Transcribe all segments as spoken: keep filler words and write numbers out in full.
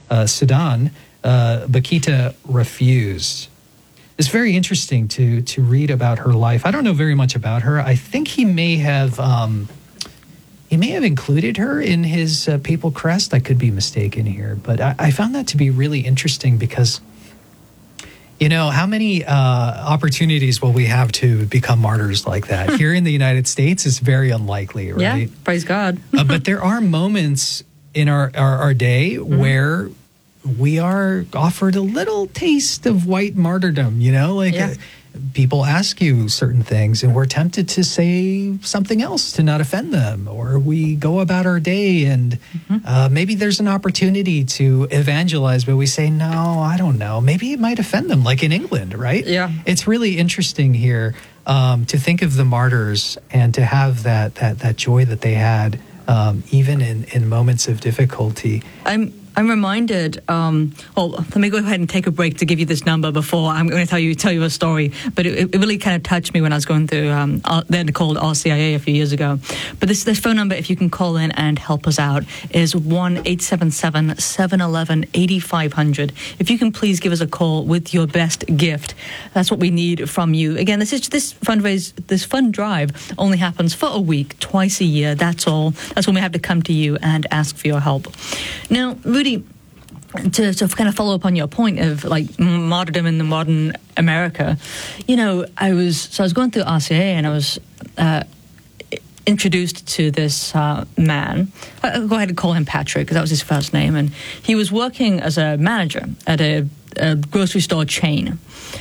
uh, Sudan, uh, Bakita refused. It's very interesting to to read about her life. I don't know very much about her. I think he may have um, he may have included her in his uh, papal crest. I could be mistaken here, but I, I found that to be really interesting because, you know, how many uh, opportunities will we have to become martyrs like that? Here in the United States, it's very unlikely, right? Yeah, praise God. uh, but there are moments in our, our, our day mm-hmm. where we are offered a little taste of white martyrdom, you know, like yeah. uh, people ask you certain things and we're tempted to say something else to not offend them, or we go about our day and mm-hmm. uh, maybe there's an opportunity to evangelize, but we say, no, I don't know. Maybe it might offend them, like in England, right? Yeah. It's really interesting here um, to think of the martyrs and to have that that that joy that they had um, even in, in moments of difficulty. I'm I'm reminded, um, well, let me go ahead and take a break to give you this number before I'm going to tell you tell you a story. But it, it really kind of touched me when I was going through, um, they're called R C I A a few years ago. But this, this phone number, if you can call in and help us out, is one eight seven seven, seven one one, eight five zero zero. If you can please give us a call with your best gift. That's what we need from you. Again, this is this fundraise, this fund drive only happens for a week, twice a year. That's all. That's when we have to come to you and ask for your help. Now, Rudy, To, to kind of follow up on your point of like martyrdom in the modern America, you know, I was so I was going through R C A and I was uh, introduced to this uh, man. I'll go ahead and call him Patrick because that was his first name, and he was working as a manager at a, a grocery store chain.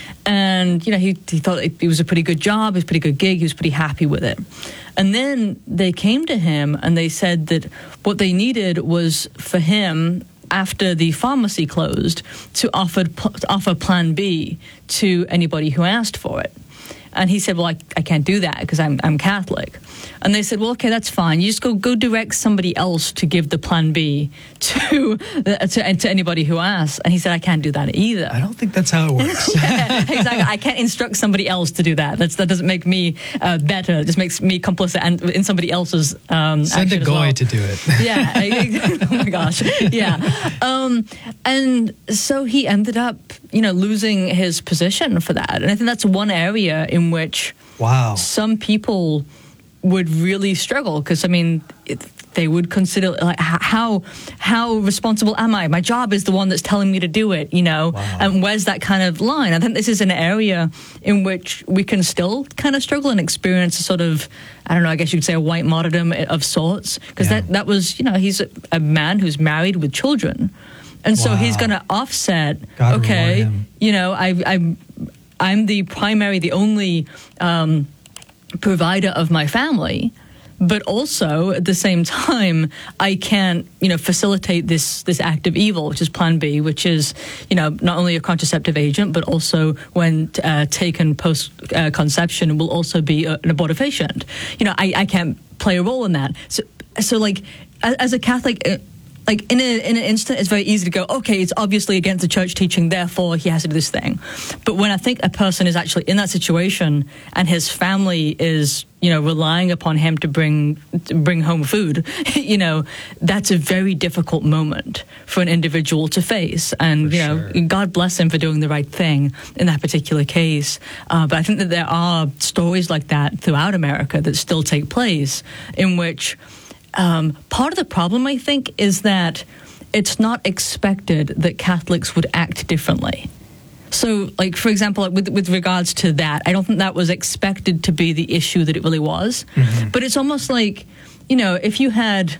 And you know, he he thought it, it was a pretty good job, it was a pretty good gig, he was pretty happy with it. And then they came to him and they said that what they needed was for him, after the pharmacy closed, to offer to offer Plan B to anybody who asked for it. And he said, well, I, I can't do that because I'm I'm Catholic. And they said, well, okay, that's fine. You just go go direct somebody else to give the Plan B to to, to anybody who asks. And he said, I can't do that either. I don't think that's how it works. Yeah, exactly. I can't instruct somebody else to do that. That's, that doesn't make me uh, better. It just makes me complicit and in somebody else's um, Send a guy well. to do it. Yeah. Oh, my gosh. Yeah. Um, and so he ended up, you know, losing his position for that. And I think that's one area in which wow. some people would really struggle because, I mean, it, they would consider, like, how how responsible am I? My job is the one that's telling me to do it, you know, wow. and where's that kind of line? I think this is an area in which we can still kind of struggle and experience a sort of, I don't know, I guess you'd say a white martyrdom of sorts, because yeah. that, that was, you know, he's a, a man who's married with children. And wow. so he's going to offset, God okay, you know, I, I, I'm the primary, the only um, provider of my family, but also at the same time, I can't, you know, facilitate this this act of evil, which is Plan B, which is, you know, not only a contraceptive agent, but also when uh, taken post uh, conception will also be a, an abortifacient. You know, I, I can't play a role in that. So, so like, as a Catholic. Uh, Like, in, a, in an instant, it's very easy to go, okay, it's obviously against the church teaching, therefore he has to do this thing. But when I think a person is actually in that situation and his family is, you know, relying upon him to bring to bring home food, you know, that's a very difficult moment for an individual to face. And, for you know, sure. God bless him for doing the right thing in that particular case. Uh, but I think that there are stories like that throughout America that still take place in which... Um, part of the problem, I think, is that it's not expected that Catholics would act differently. So, like, for example, with with regards to that, I don't think that was expected to be the issue that it really was. Mm-hmm. But it's almost like, you know, if you had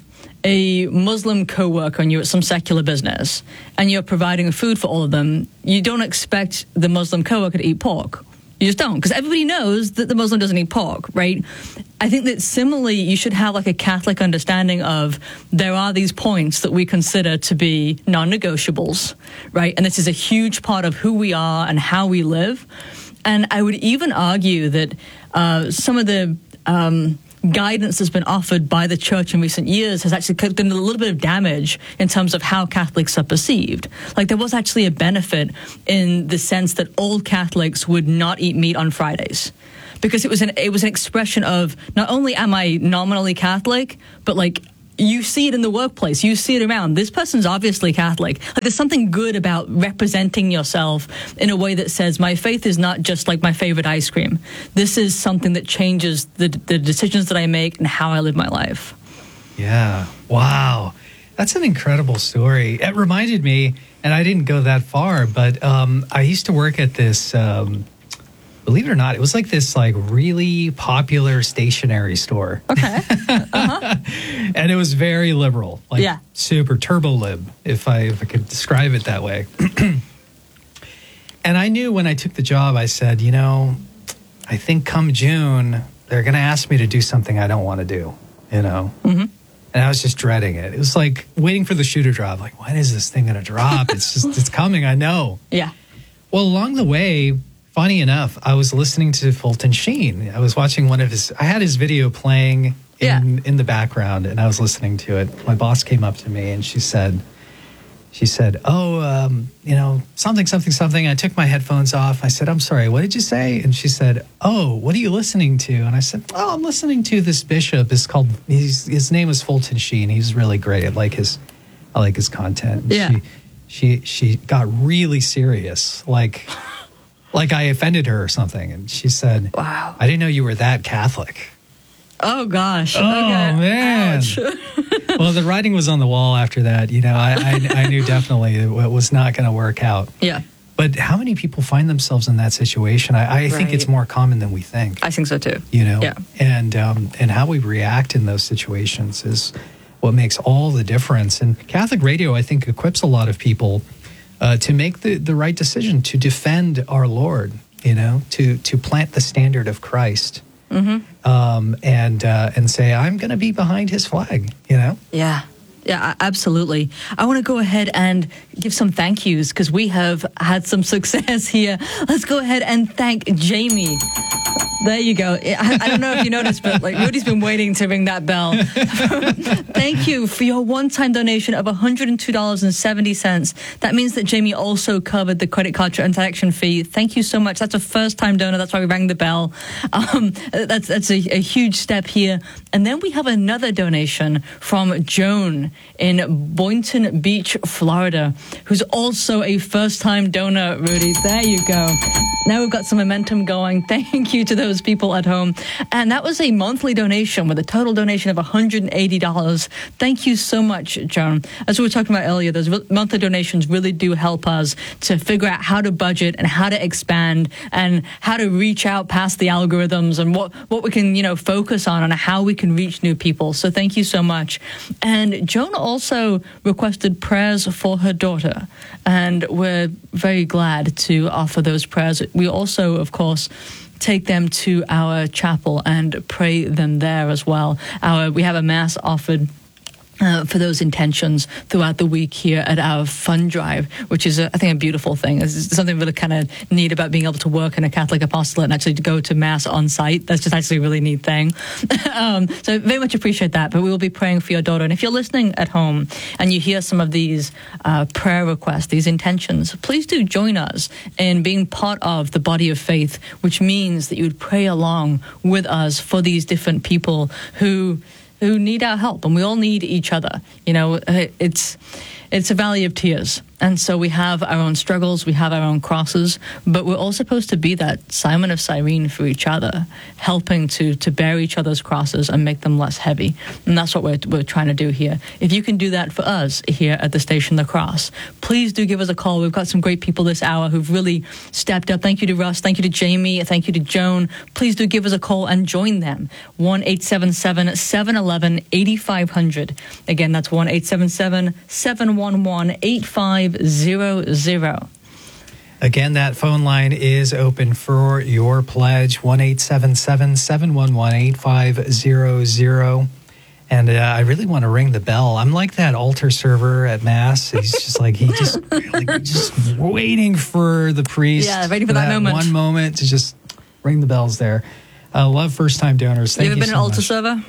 a Muslim co-worker and you're at some secular business and you're providing food for all of them, you don't expect the Muslim co-worker to eat pork. You just don't, because everybody knows that the Muslim doesn't eat pork, right? I think that similarly, you should have like a Catholic understanding of there are these points that we consider to be non-negotiables, right? And this is a huge part of who we are and how we live. And I would even argue that uh, some of the... Um, guidance that's been offered by the church in recent years has actually done a little bit of damage in terms of how Catholics are perceived. Like, there was actually a benefit in the sense that all Catholics would not eat meat on Fridays, because it was an it was an expression of not only am I nominally Catholic, but like, you see it in the workplace. You see it around. This person's obviously Catholic. Like, there's something good about representing yourself in a way that says, my faith is not just like my favorite ice cream. This is something that changes the, the decisions that I make and how I live my life. Yeah. Wow. That's an incredible story. It reminded me, and I didn't go that far, but um, I used to work at this, um, believe it or not, it was like this like really popular stationery store. Okay. Uh-huh. And it was very liberal, like yeah. super turbo lib, if I, if I could describe it that way. And I knew when I took the job, I said, you know, I think come June, they're going to ask me to do something I don't want to do, you know? Mm-hmm. And I was just dreading it. It was like waiting for the shoe to drop. Like, when is this thing going to drop? It's just, it's coming. I know. Yeah. Well, along the way, funny enough, I was listening to Fulton Sheen. I was watching one of his, I had his video playing in, yeah. in the background, and I was listening to it. My boss came up to me and she said, she said, oh, um, you know, something, something, something. I took my headphones off. I said, I'm sorry, what did you say? And she said, oh, what are you listening to? And I said, oh, I'm listening to this bishop. It's called, he's, his name is Fulton Sheen. He's really great. I like his, I like his content. And yeah. She, she, she got really serious, like, like I offended her or something. And she said, wow, I didn't know you were that Catholic. Oh, gosh. Oh, okay. man. Ouch. Well, the writing was on the wall after that. You know, I, I, I knew definitely it was not going to work out. Yeah. But how many people find themselves in that situation? I, I right. think it's more common than we think. I think so, too. You know? Yeah. And, um, and how we react in those situations is what makes all the difference. And Catholic radio, I think, equips a lot of people uh, to make the, the right decision, to defend our Lord, you know, to, to plant the standard of Christ. Mm-hmm. Um, and uh, and say, I'm going to be behind his flag, you know? Yeah. Yeah, absolutely. I want to go ahead and give some thank yous because we have had some success here. Let's go ahead and thank Jamie. There you go. I, I don't know if you noticed, but like Rudy's been waiting to ring that bell. Thank you for your one-time donation of one hundred two dollars and seventy cents. That means that Jamie also covered the credit card transaction fee. Thank you so much. That's a first-time donor. That's why we rang the bell. Um, that's that's a, a huge step here. And then we have another donation from Joan in Boynton Beach, Florida, who's also a first-time donor, Rudy. There you go. Now we've got some momentum going. Thank you to those people at home. And that was a monthly donation with a total donation of one hundred eighty dollars. Thank you so much, Joan. As we were talking about earlier, those monthly donations really do help us to figure out how to budget and how to expand and how to reach out past the algorithms and what, what we can, you know, focus on and how we can reach new people. So thank you so much. And Joan also requested prayers for her daughter. And we're very glad to offer those prayers. We also, of course, take them to our chapel and pray them there as well. Our, we have a mass offered Uh, for those intentions throughout the week here at our fund drive, which is, a, I think, a beautiful thing. It's something really kind of neat about being able to work in a Catholic apostolate and actually to go to Mass on site. That's just actually a really neat thing. um, so very much appreciate that. But we will be praying for your daughter. And if you're listening at home and you hear some of these uh, prayer requests, these intentions, please do join us in being part of the body of faith, which means that you would pray along with us for these different people who who need our help, and we all need each other. You know, it's it's a valley of tears. And so we have our own struggles, we have our own crosses, but we're all supposed to be that Simon of Cyrene for each other, helping to to bear each other's crosses and make them less heavy. And that's what we're, we're trying to do here. If you can do that for us here at the Station of the Cross, please do give us a call. We've got some great people this hour who've really stepped up. Thank you to Russ, thank you to Jamie, thank you to Joan. Please do give us a call and join them. one eight seven seven, seven one one, eight five zero zero. Again, that's one eight seven seven, seven one one, eight five zero zero. Again, that phone line is open for your pledge, one eight seven seven, seven one one, eight five zero zero. And uh, I really want to ring the bell. I'm like that altar server at Mass. He's just like, he just really just waiting for the priest. Yeah, waiting for that, that moment. one moment to just ring the bells there. I uh, love first-time donors. Thank you ever you been so an altar much. server?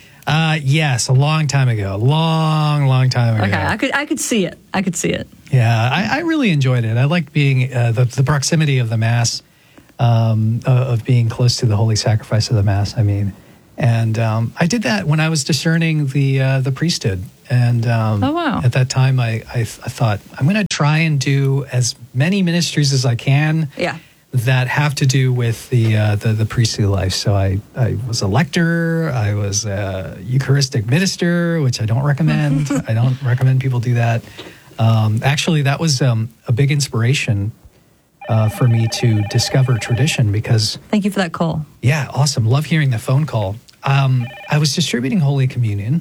Uh, yes, a long time ago. Long, long time ago. Okay, I could I could see it. I could see it. Yeah, I, I really enjoyed it. I liked being uh, the, the proximity of the Mass, um, uh, of being close to the holy sacrifice of the Mass. I mean, And um, I did that when I was discerning the uh, the priesthood. And um, Oh, wow. at that time, I, I, I thought, I'm going to try and do as many ministries as I can Yeah. that have to do with the uh, the, the priestly life. So I, I was a lector, I was a Eucharistic minister, which I don't recommend. I don't recommend people do that. Um, actually, that was um, a big inspiration uh, for me to discover tradition because, Thank you for that call. yeah, awesome. Love hearing the phone call. Um, I was distributing Holy Communion.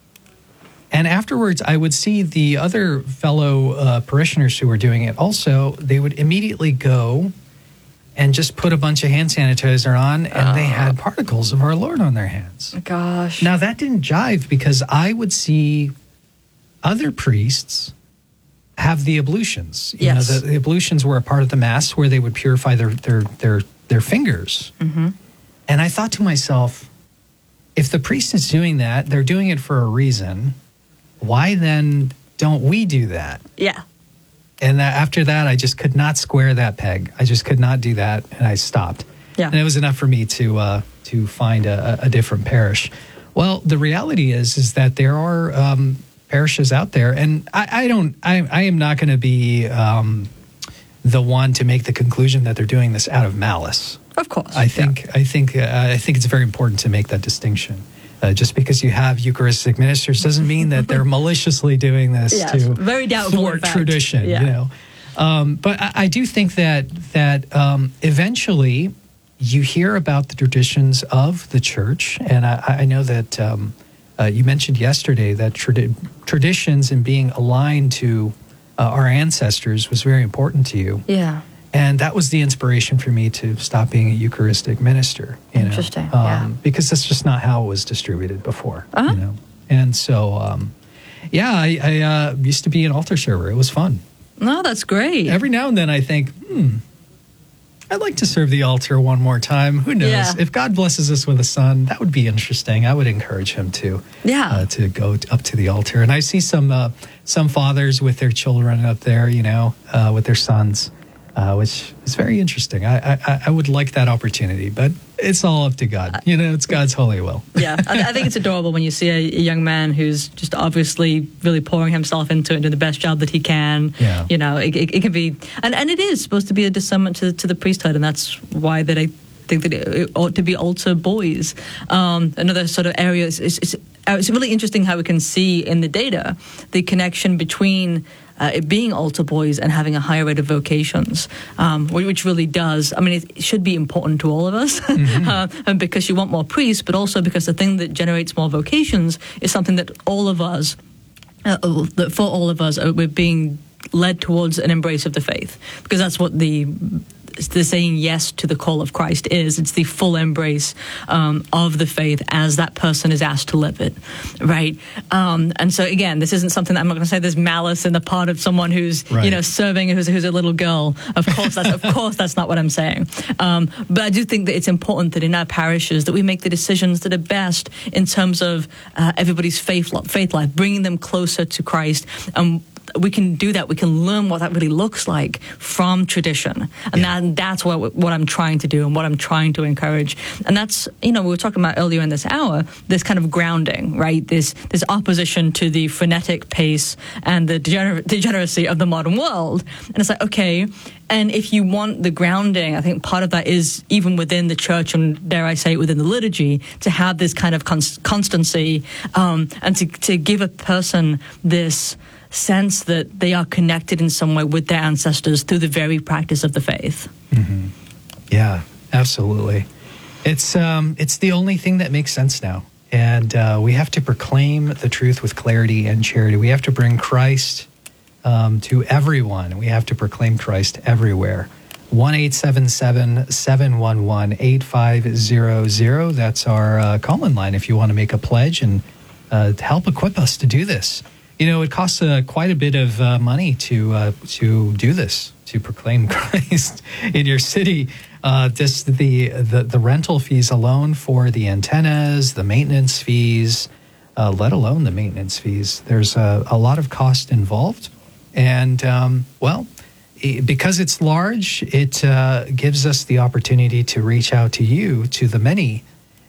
And afterwards, I would see the other fellow uh, parishioners who were doing it also. They would immediately go and just put a bunch of hand sanitizer on, and they had particles of our Lord on their hands. Gosh. Now, that didn't jive because I would see other priests have the ablutions. You Yes. know, the, the ablutions were a part of the Mass where they would purify their, their, their, their fingers. Mm-hmm. And I thought to myself, if the priest is doing that, they're doing it for a reason. Why then don't we do that? Yeah. And that, after that, I just could not square that peg. I just could not do that, and I stopped. Yeah. And it was enough for me to uh, to find a, a different parish. Well, the reality is is that there are um, parishes out there, and I, I don't. I, I am not going to be um, the one to make the conclusion that they're doing this out of malice. Of course. I think I think uh, I think it's very important to make that distinction. Uh, just because you have Eucharistic ministers doesn't mean that they're maliciously doing this Yes, to very doubtful, thwart in fact. tradition. Yeah. You know, um, but I, I do think that that um, eventually you hear about the traditions of the church, and I, I know that um, uh, you mentioned yesterday that tradi- traditions and being aligned to uh, our ancestors was very important to you. Yeah. And that was the inspiration for me to stop being a Eucharistic minister. You know? Interesting, Um, yeah. Because that's just not how it was distributed before. Uh-huh. You know? And so, um, yeah, I, I uh, used to be an altar server. It was fun. No, that's great. Every now and then I think, hmm, I'd like to serve the altar one more time. Who knows? Yeah. If God blesses us with a son, that would be interesting. I would encourage him to, Yeah. uh, to go t- up to the altar. And I see some uh, some fathers with their children up there, you know, uh, with their sons. Uh, which is very interesting. I, I I would like that opportunity, but it's all up to God. You know, it's God's holy will. Yeah, I, I think it's adorable when you see a, a young man who's just obviously really pouring himself into it, doing the best job that he can. Yeah. You know, it, it, it can be, and, and it is supposed to be a discernment to, to the priesthood, and that's why that I think that it, it ought to be altar boys. Um, another sort of area is, is, is uh, it's really interesting how we can see in the data the connection between Uh, it being altar boys and having a higher rate of vocations, um, which really does. I mean, it should be important to all of us, mm-hmm. uh, and because you want more priests, but also because the thing that generates more vocations is something that all of us, uh, that for all of us, uh, we're being led towards an embrace of the faith, because that's what the the saying yes to the call of Christ is. It's the full embrace um, of the faith as that person is asked to live it, right? Um, and so again, this isn't something that I'm not going to say there's malice in the part of someone who's Right. you know serving who's who's a little girl. Of course, that's of course that's not what I'm saying. Um, but I do think that it's important that in our parishes that we make the decisions that are best in terms of uh, everybody's faith faith life, bringing them closer to Christ. And we can do that. We can learn what that really looks like from tradition, and Yeah. that, that's what what I'm trying to do and what I'm trying to encourage. And that's, you know, we were talking about earlier in this hour, this kind of grounding, right? This this opposition to the frenetic pace and the degener- degeneracy of the modern world. And it's like, okay, and if you want the grounding, I think part of that is even within the church and, dare I say, within the liturgy, to have this kind of const- constancy um, and to, to give a person this sense that they are connected in some way with their ancestors through the very practice of the faith. Mm-hmm. Yeah, absolutely. It's um, it's the only thing that makes sense now. And uh, we have to proclaim the truth with clarity and charity. We have to bring Christ um, to everyone. We have to proclaim Christ everywhere. one eight seven seven, seven one one, eight five zero zero. That's our uh, call-in line if you want to make a pledge and uh, to help equip us to do this. You know, it costs uh, quite a bit of uh, money to uh, to do this, to proclaim Christ in your city. Uh, just the, the the rental fees alone for the antennas, the maintenance fees, uh, let alone the maintenance fees. There's a, a lot of cost involved, and um, well, i- because it's large, it uh, gives us the opportunity to reach out to you, to the many,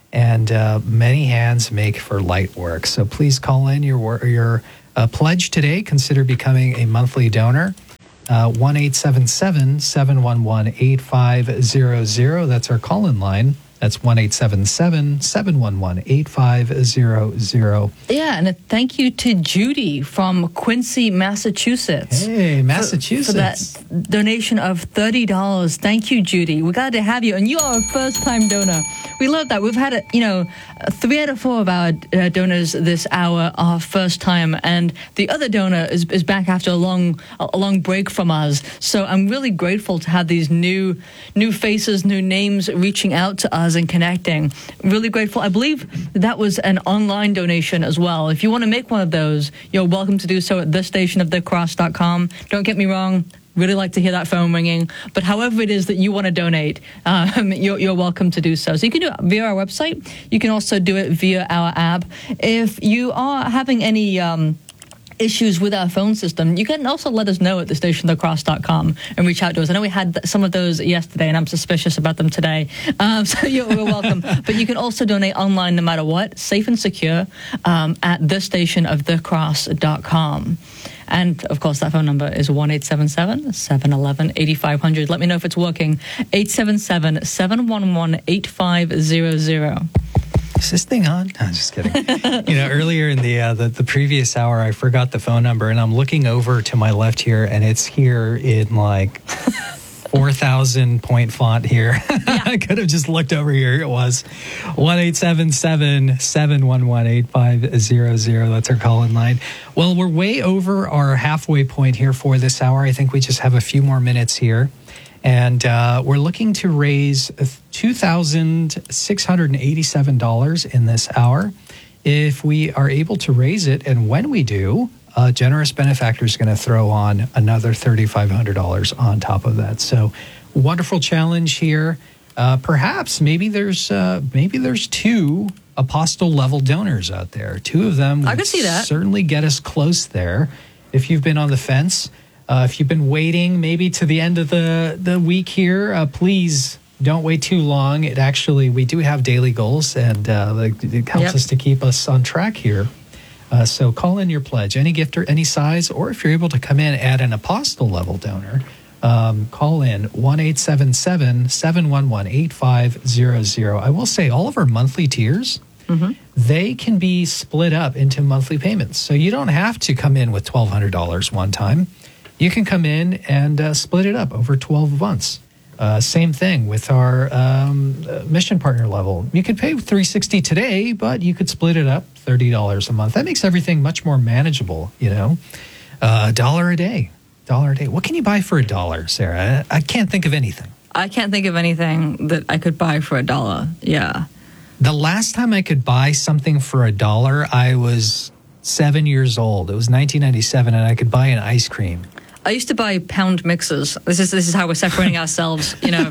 And uh, many hands make for light work. So please call in your wor- your uh, pledge today. Consider becoming a monthly donor. Uh, one eight seven seven, seven one one, eight five zero zero. That's our call-in line. That's one eight seven seven, seven one one, eight five zero zero. Yeah, and a thank you to Judy from Quincy, Massachusetts. Hey, Massachusetts. For, for that donation of thirty dollars. Thank you, Judy. We're glad to have you. And you are a first-time donor. We love that. We've had, a, you know, three out of four of our uh, donors this hour are first time, and the other donor is, is back after a long, a long break from us. So I'm really grateful to have these new, new faces, new names reaching out to us and connecting. Really grateful. I believe that was an online donation as well. If you want to make one of those, you're welcome to do so at the station of the cross dot com. Don't get me wrong. Really like to hear that phone ringing. But however it is that you want to donate, um, you're, you're welcome to do so. So you can do it via our website. You can also do it via our app. If you are having any um, issues with our phone system, you can also let us know at the station the cross dot com and reach out to us. I know we had th- some of those yesterday, and I'm suspicious about them today. Um, so you're, you're welcome. But you can also donate online no matter what, safe and secure, um, at the station of the cross dot com. And, of course, that phone number is one eight seven seven, seven one one, eight five zero zero. Let me know if it's working. eight seven seven, seven one one, eight five zero zero. Is this thing on? No, I'm just kidding. You know, earlier in the, uh, the the previous hour, I forgot the phone number, and I'm looking over to my left here, and it's here in like four thousand point font here. Yeah. I could have just looked over here. It was one eight seven seven, seven one one, eight five zero zero. That's our call-in line. Well, we're way over our halfway point here for this hour. I think we just have a few more minutes here. And uh, we're looking to raise two thousand six hundred eighty-seven dollars in this hour. If we are able to raise it, and when we do, a generous benefactor is going to throw on another three thousand five hundred dollars on top of that. So, wonderful challenge here. Uh, perhaps maybe there's uh, maybe there's two apostle level donors out there. Two of them I could see that. Certainly get us close there. If you've been on the fence. Uh, if you've been waiting maybe to the end of the, the week here, uh, please don't wait too long. It actually, we do have daily goals, and uh, it helps yep. us to keep us on track here. Uh, so call in your pledge, any gift or any size, or if you're able to come in at an apostle level donor, um, call in one eight seven seven, seven one one, eight five zero zero. I will say all of our monthly tiers, mm-hmm. they can be split up into monthly payments. So you don't have to come in with twelve hundred dollars one time. You can come in and uh, split it up over twelve months. Uh, same thing with our um, uh, mission partner level. You could pay three hundred sixty dollars today, but you could split it up thirty dollars a month. That makes everything much more manageable, you know. A uh, dollar a day, dollar a day. What can you buy for a dollar, Sarah? I, I can't think of anything. I can't think of anything that I could buy for a dollar. Yeah. The last time I could buy something for a dollar, I was seven years old. It was nineteen ninety-seven, and I could buy an ice cream. I used to buy pound mixers. This is this is how we're separating ourselves, you know,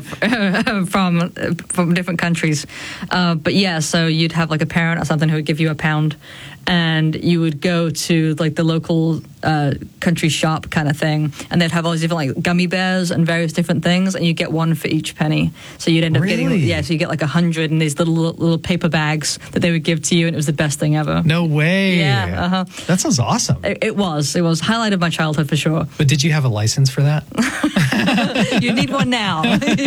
from from different countries. Uh, but yeah, so you'd have like a parent or something who would give you a pound, and you would go to like the local uh, country shop kind of thing, and they'd have all these different like gummy bears and various different things, and you get one for each penny. So you'd end up really? getting yeah, so you get like a hundred in these little little paper bags that they would give to you, and it was the best thing ever. No way. Yeah, uh-huh. That sounds awesome. It, it was. It was highlight of my childhood for sure. But did you have a license for that? You need one now.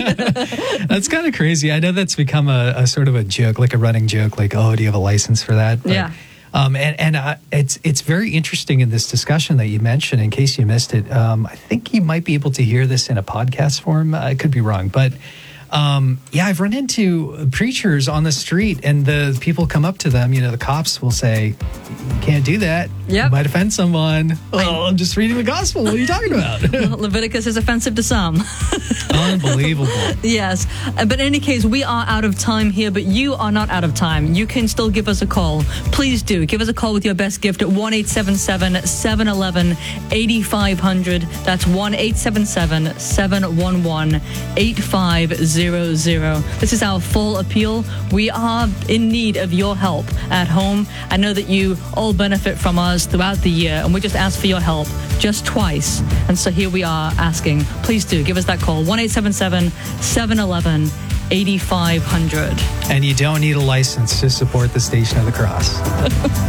That's kind of crazy. I know that's become a, a sort of a joke, like a running joke, like, oh, do you have a license for that? But, yeah. Um, and and uh, it's it's very interesting in this discussion that you mentioned, in case you missed it. Um, I think you might be able to hear this in a podcast form. I could be wrong. But um, yeah, I've run into preachers on the street, and the people come up to them. You know, the cops will say, you can't do that. Yep. You might offend someone. Oh, I'm just reading the gospel. What are you talking about? Leviticus is offensive to some. Unbelievable. Yes. Uh, But in any case, we are out of time here, but you are not out of time. You can still give us a call. Please do. Give us a call with your best gift at one eight seven seven, seven one one, eight five zero zero. That's one eight seven seven, seven one one, eight five zero zero. This is our full appeal. We are in need of your help at home. I know that you all benefit from us throughout the year, and we just ask for your help just twice. And so here we are asking, please do give us that call, one eight seven seven, seven one one, eighty-five hundred. And you don't need a license to support the Station of the Cross.